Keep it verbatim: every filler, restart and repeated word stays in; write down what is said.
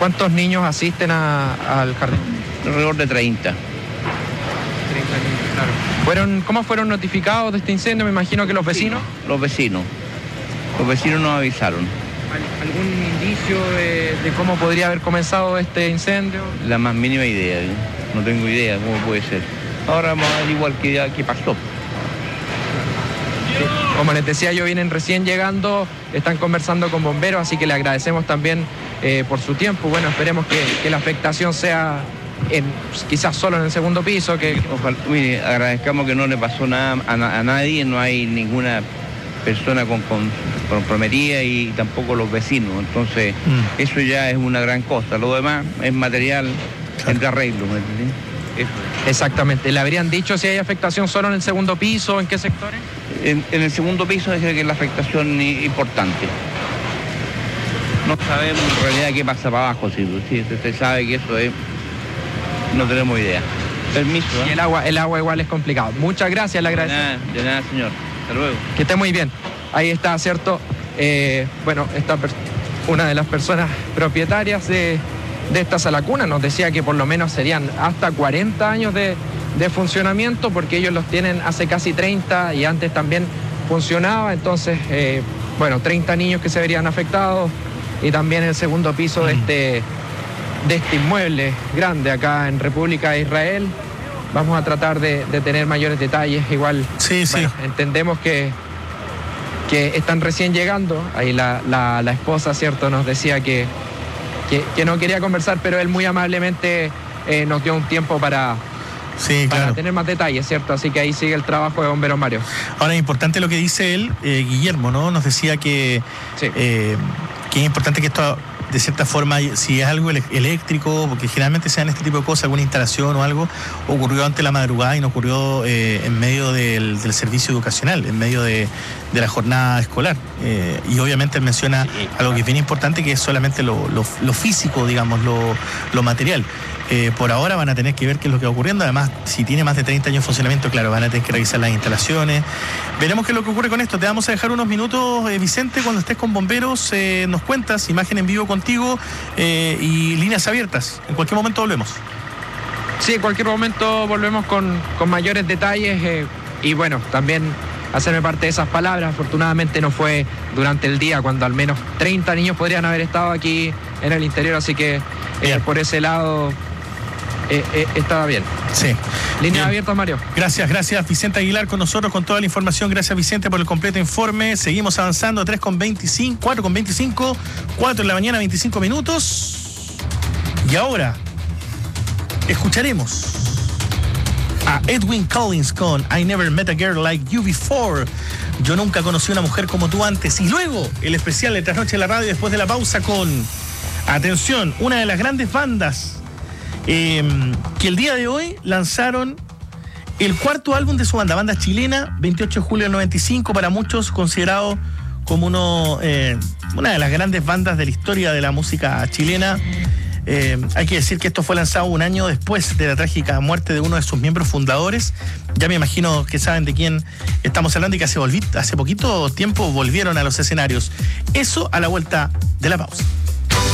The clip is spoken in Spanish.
¿Cuántos niños asisten a, al jardín? Alrededor de treinta. treinta niños, claro. ¿Fueron, ¿Cómo fueron notificados de este incendio? Me imagino que los vecinos. Los vecinos. Los vecinos nos avisaron. ¿Algún indicio de, de cómo podría haber comenzado este incendio? La más mínima idea, ¿eh? No tengo idea cómo puede ser. Ahora vamos a ver igual que, que pasó. Como les decía yo, vienen recién llegando, están conversando con bomberos, así que le agradecemos también eh, por su tiempo. Bueno, esperemos que, que la afectación sea en, quizás solo en el segundo piso. Que... Ojalá, mire, agradezcamos que no le pasó nada a, a nadie, no hay ninguna persona con, con comprometida y tampoco los vecinos. Entonces, mm. eso ya es una gran cosa. Lo demás es material, claro, de arreglo, ¿me entiendes? Eso. Exactamente. ¿Le habrían dicho si hay afectación solo en el segundo piso? ¿En qué sectores? En, en el segundo piso es que es la afectación importante. No sabemos en realidad qué pasa para abajo, si sí, usted sabe que eso es... No tenemos idea. Permiso. ¿eh? Y el agua, el agua igual es complicado. Muchas gracias, le agradezco. De nada, de nada, señor. Hasta luego. Que esté muy bien. Ahí está, ¿cierto? Eh, bueno, esta una de las personas propietarias de... de esta sala cuna nos decía que por lo menos serían hasta cuarenta años de, de funcionamiento, porque ellos los tienen hace casi treinta y antes también funcionaba. Entonces, eh, bueno, treinta niños que se verían afectados y también el segundo piso mm. de, este, de este inmueble grande acá en República de Israel. Vamos a tratar de, de tener mayores detalles. Igual, sí, bueno, sí. entendemos que, que están recién llegando. Ahí la, la, la esposa, ¿cierto?, nos decía que Que, que no quería conversar, pero él muy amablemente eh, nos dio un tiempo para, sí, para claro. tener más detalles, ¿cierto? Así que ahí sigue el trabajo de Bomberos Mario. Ahora es importante lo que dice él, eh, Guillermo, ¿no? Nos decía que, sí. eh, que es importante que esto, de cierta forma, si es algo eléctrico, porque generalmente se dan este tipo de cosas, alguna instalación o algo, ocurrió ante la madrugada y no ocurrió eh, en medio del, del servicio educacional, en medio de, de la jornada escolar. Eh, y obviamente él menciona sí, algo que es bien importante, que es solamente lo, lo, lo físico, digamos, lo, lo material. Eh, por ahora van a tener que ver qué es lo que va ocurriendo. Además, si tiene más de treinta años de funcionamiento, claro, van a tener que revisar las instalaciones. Veremos qué es lo que ocurre con esto. Te vamos a dejar unos minutos, eh, Vicente, cuando estés con bomberos, eh, nos cuentas, imagen en vivo contigo eh, y líneas abiertas. En cualquier momento volvemos. Sí, en cualquier momento volvemos con, con mayores detalles eh, y bueno, también hacerme parte de esas palabras. Afortunadamente no fue durante el día, cuando al menos treinta niños podrían haber estado aquí en el interior, así que eh, por ese lado... Eh, eh, estaba bien. Sí. Línea abierta, Mario. Gracias, gracias Vicente Aguilar con nosotros con toda la información. Gracias, Vicente, por el completo informe. Seguimos avanzando, tres con veinticinco, cuatro con veinticinco, cuatro de la mañana, veinticinco minutos. Y ahora escucharemos a Edwin Collins con I Never Met a Girl Like You Before. Yo nunca conocí a una mujer como tú antes. Y luego el especial de Trasnoche en la Radio después de la pausa con, atención, una de las grandes bandas Eh, que el día de hoy lanzaron el cuarto álbum de su banda, banda chilena, veintiocho de julio del noventa y cinco, para muchos considerado como uno, eh, una de las grandes bandas de la historia de la música chilena. Eh, hay que decir que esto fue lanzado un año después de la trágica muerte de uno de sus miembros fundadores. Ya me imagino que saben de quién estamos hablando y que hace, volví, hace poquito tiempo volvieron a los escenarios. Eso a la vuelta de la pausa.